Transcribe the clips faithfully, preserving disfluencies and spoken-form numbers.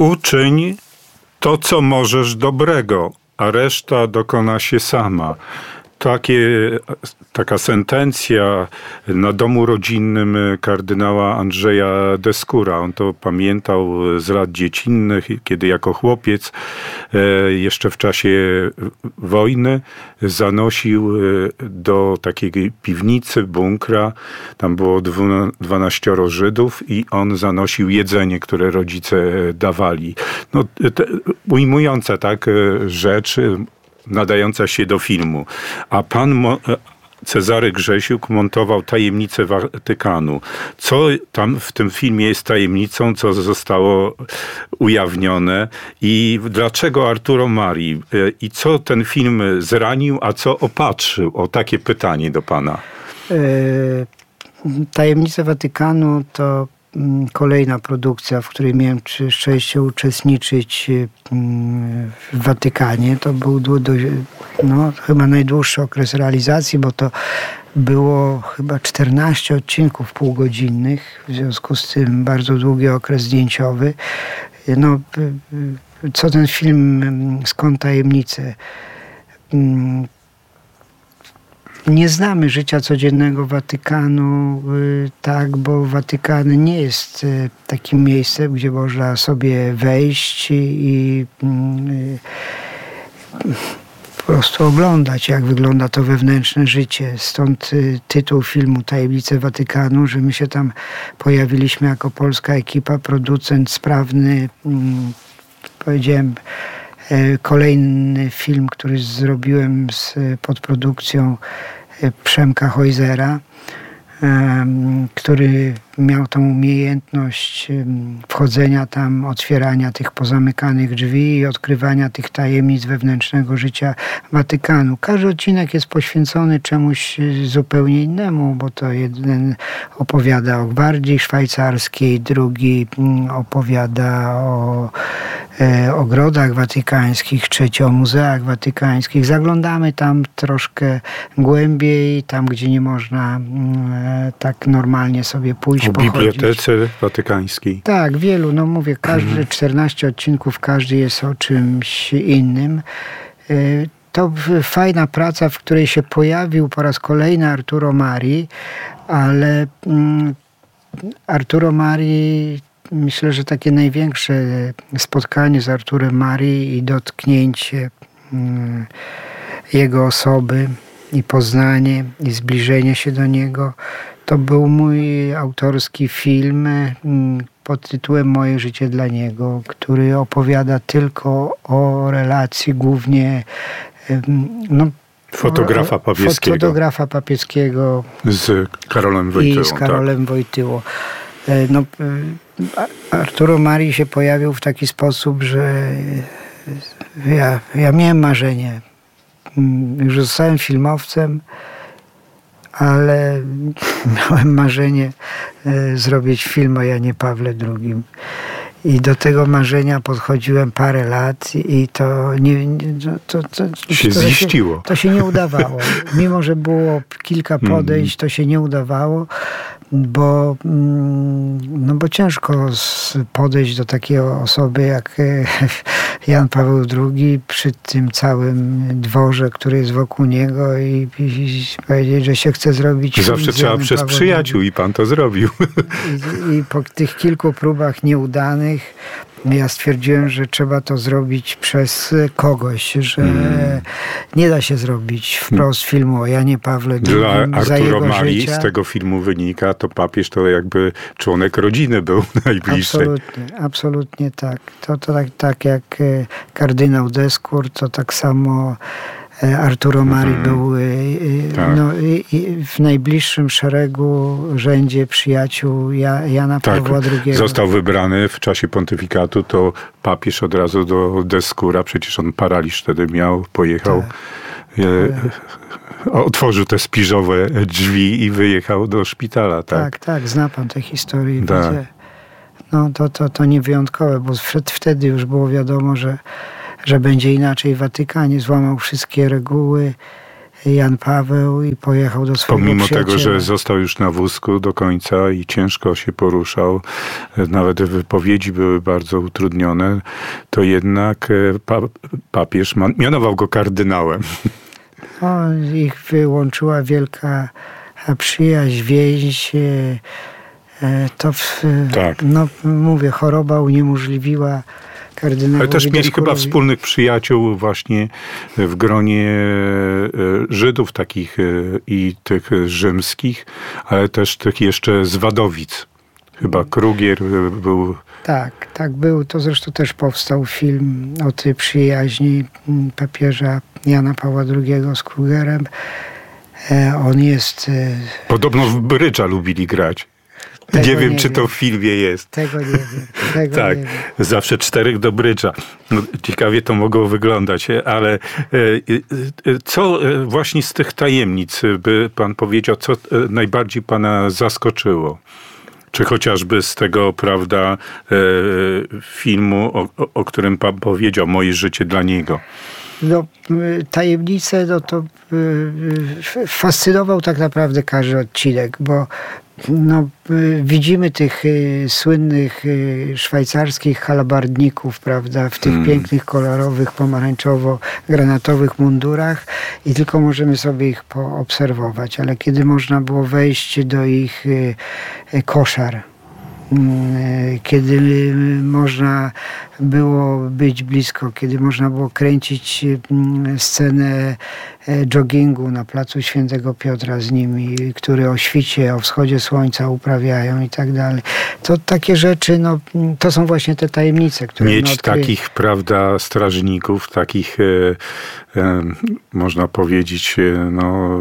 uczyń to, co możesz dobrego, a reszta dokona się sama. Takie, taka sentencja na domu rodzinnym kardynała Andrzeja Deskura. On to pamiętał z lat dziecinnych, kiedy jako chłopiec jeszcze w czasie wojny zanosił do takiej piwnicy, bunkra. Tam było dwanaścioro Żydów i on zanosił jedzenie, które rodzice dawali. No, te, ujmująca tak rzecz, nadająca się do filmu. A pan Mo- Cezary Grzesiuk montował Tajemnice Watykanu. Co tam w tym filmie jest tajemnicą, co zostało ujawnione i dlaczego Arturo Mari? I co ten film zranił, a co opatrzył? O, takie pytanie do pana. Tajemnice Watykanu to kolejna produkcja, w której miałem szczęście uczestniczyć w Watykanie. To był do, do, no, chyba najdłuższy okres realizacji, bo to było chyba czternaście odcinków półgodzinnych, w związku z tym bardzo długi okres zdjęciowy. No, co ten film, skąd tajemnice? Nie znamy życia codziennego Watykanu, tak, bo Watykan nie jest takim miejscem, gdzie można sobie wejść i po prostu oglądać, jak wygląda to wewnętrzne życie. Stąd tytuł filmu Tajemnice Watykanu, że my się tam pojawiliśmy jako polska ekipa, producent sprawny, powiedziałem, kolejny film, który zrobiłem z podprodukcją Przemka Hojzera, który miał tą umiejętność wchodzenia tam, otwierania tych pozamykanych drzwi i odkrywania tych tajemnic wewnętrznego życia Watykanu. Każdy odcinek jest poświęcony czemuś zupełnie innemu, bo to jeden opowiada o gwardii szwajcarskiej, drugi opowiada o e, ogrodach watykańskich, trzeci o muzeach watykańskich. Zaglądamy tam troszkę głębiej, tam gdzie nie można e, tak normalnie sobie pójść. O Bibliotece Watykańskiej. Tak, wielu, no mówię, każdy czternaście odcinków, każdy jest o czymś innym. To fajna praca, w której się pojawił po raz kolejny Arturo Mari, ale Arturo Mari, myślę, że takie największe spotkanie z Arturem Mari i dotknięcie jego osoby i poznanie i zbliżenie się do niego, to był mój autorski film pod tytułem Moje życie dla niego, który opowiada tylko o relacji głównie no, fotografa papieskiego. Fotografa papieskiego z Karolem Wojtyłą. I z Karolem tak. Wojtyłą. No, Arturo Mari się pojawił w taki sposób, że ja, ja miałem marzenie. Już zostałem filmowcem, ale miałem marzenie e, zrobić film o Janie Pawle drugim. I do tego marzenia podchodziłem parę lat i to nie... To, to, to, się to, ziściło. Się, to się nie udawało. Mimo że było kilka podejść, to się nie udawało, bo, no bo ciężko podejść do takiej osoby jak Jan Paweł drugi przy tym całym dworze, który jest wokół niego i, i powiedzieć, że się chce zrobić... Zawsze trzeba przez Paweł przyjaciół drugi. I pan to zrobił. I, I po tych kilku próbach nieudanych ja stwierdziłem, że trzeba to zrobić przez kogoś, że hmm. nie da się zrobić wprost filmu o Janie Pawle drugim. Dla za Arturo jego Mari życia. Z tego filmu wynika, to papież to jakby członek rodziny był najbliższy. Absolutnie, absolutnie tak. To, to tak, tak jak kardynał Deskur, to tak samo Arturo Mari hmm. był tak. no, w najbliższym szeregu rzędzie przyjaciół Jana tak. Pawła drugiego. Został wybrany w czasie pontyfikatu, to papież od razu do Deskura, przecież on paraliż wtedy miał, pojechał, tak. e, otworzył te spiżowe drzwi i wyjechał do szpitala. Tak, tak, tak zna pan tę historię. Tak. Wiecie? No to, to, to nie wyjątkowe, bo wtedy już było wiadomo, że że będzie inaczej w Watykanie, złamał wszystkie reguły Jan Paweł i pojechał do swojego Pomimo przyjaciela. tego, że został już na wózku do końca i ciężko się poruszał, nawet wypowiedzi były bardzo utrudnione, to jednak pa, papież mianował go kardynałem. O, ich wyłączyła wielka przyjaźń, więź. To, w, tak. no mówię, choroba uniemożliwiła kardynałowi Ale też mieli Dioskurowi. chyba wspólnych przyjaciół właśnie w gronie Żydów takich i tych rzymskich, ale też tych jeszcze z Wadowic. Chyba Krugier był... Tak, tak był. To zresztą też powstał film o tej przyjaźni papieża Jana Pawła drugiego z Krugerem. On jest... Podobno w brydża lubili grać. Tego nie wiem, nie czy wiem. to w filmie jest. Tego nie wiem. Tego tak, nie wiem. zawsze czterech do brydża. No, ciekawie to mogło wyglądać, ale co właśnie z tych tajemnic by pan powiedział, co najbardziej pana zaskoczyło? Czy chociażby z tego, prawda, filmu, o, o którym pan powiedział, Moje życie dla niego? No, tajemnice, no to fascynował tak naprawdę każdy odcinek, bo no, widzimy tych y, słynnych y, szwajcarskich halabardników, prawda, w tych hmm. pięknych, kolorowych, pomarańczowo-granatowych mundurach i tylko możemy sobie ich poobserwować, ale kiedy można było wejść do ich y, y, koszar, kiedy można było być blisko, kiedy można było kręcić scenę joggingu na placu Świętego Piotra z nimi, który o świcie, o wschodzie słońca uprawiają i tak dalej. To takie rzeczy, no, to są właśnie te tajemnice, które... Mieć no, odkryje... takich, prawda, strażników, takich, e, e, można powiedzieć, no,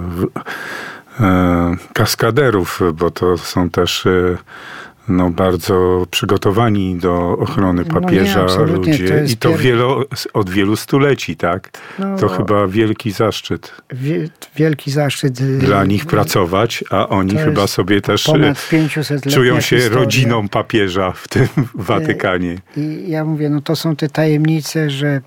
e, kaskaderów, bo to są też... E, no, bardzo przygotowani do ochrony papieża no nie, ludzie. to I to pier... wielo, od wielu stuleci, tak? No, to chyba wielki zaszczyt. Wie, wielki zaszczyt. Dla nich pracować, a oni chyba sobie też czują się historia. rodziną papieża w tym Watykanie. I ja mówię, no to są te tajemnice, że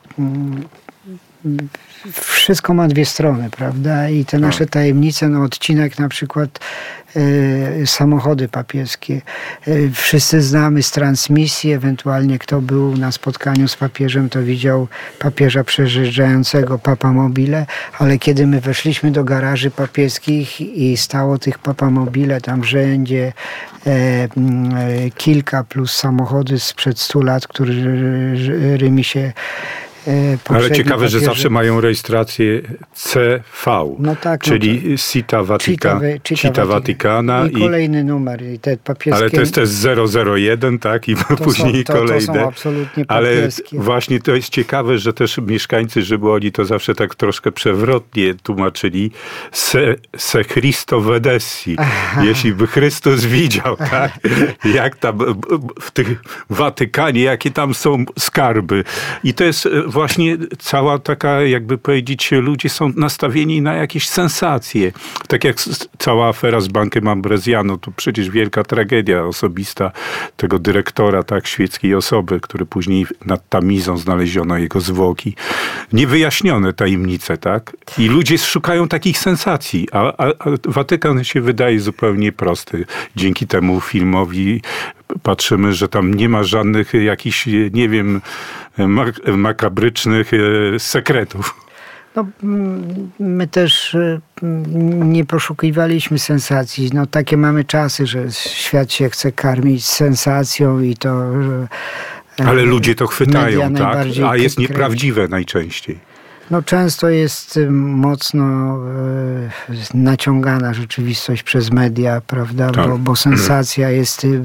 wszystko ma dwie strony, prawda? I te nasze tajemnice, no odcinek na przykład e, samochody papieskie. E, wszyscy znamy z transmisji, ewentualnie kto był na spotkaniu z papieżem, to widział papieża przejeżdżającego papamobile, ale kiedy my weszliśmy do garaży papieskich i stało tych papamobile tam w rzędzie e, e, kilka plus samochody sprzed stu lat, którymi się ale ciekawe, papieże. że zawsze mają rejestrację C V, no tak, czyli no Città Vatica, Città, Città Vaticana. I kolejny numer. I te papieskie... Ale to jest też zero zero jeden, tak? I to później są, to, kolejne. To są absolutnie Ale papieskie. właśnie to jest ciekawe, że też mieszkańcy Rzymu, oni to zawsze tak troszkę przewrotnie tłumaczyli. Se, se Christo vedessi. Jeśli by Chrystus widział, tak? Jak tam w tych Watykanie, jakie tam są skarby. I to jest właśnie cała taka, jakby powiedzieć, ludzie są nastawieni na jakieś sensacje. Tak jak cała afera z Bankiem Ambrosiano, to przecież wielka tragedia osobista tego dyrektora, tak, świeckiej osoby, który później nad Tamizą znaleziono jego zwłoki. Niewyjaśnione tajemnice, tak? I ludzie szukają takich sensacji, a, a, a Watykan się wydaje zupełnie prosty. Dzięki temu filmowi patrzymy, że tam nie ma żadnych jakichś, nie wiem, mak- makabrycznych sekretów. No, my też nie poszukiwaliśmy sensacji. No, takie mamy czasy, że świat się chce karmić sensacją i to... Ale ludzie to chwytają, tak? A jest kręci. nieprawdziwe najczęściej. No, często jest mocno e, naciągana rzeczywistość przez media, prawda? Tak. Bo, bo sensacja jest... E,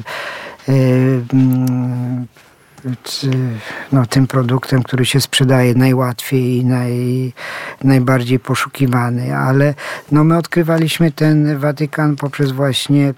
e, no, tym produktem, który się sprzedaje najłatwiej i naj, najbardziej poszukiwany. Ale no, my odkrywaliśmy ten Watykan poprzez właśnie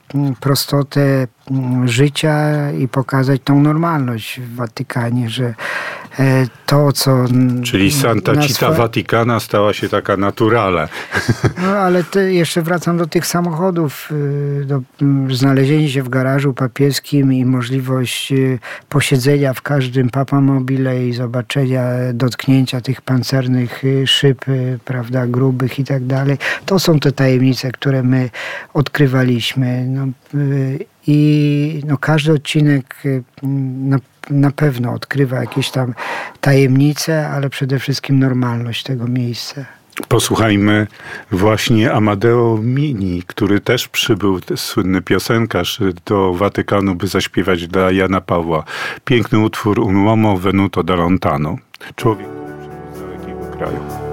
prostotę życia i pokazać tą normalność w Watykanie, że to, co... Czyli Santa Città swa... Vaticana stała się taka naturale. No ale te, jeszcze wracam do tych samochodów. Do, znalezienie się w garażu papieskim i możliwość posiedzenia w każdym papamobile i zobaczenia, dotknięcia tych pancernych szyb, prawda, grubych i tak dalej. To są te tajemnice, które my odkrywaliśmy. No, i no, każdy odcinek na, na pewno odkrywa jakieś tam tajemnice, ale przede wszystkim normalność tego miejsca. Posłuchajmy właśnie Amadeo Mini, który też przybył, słynny piosenkarz, do Watykanu, by zaśpiewać dla Jana Pawła. Piękny utwór Un uomo venuto da lontano. Człowiek, który przybył z dalekiego kraju.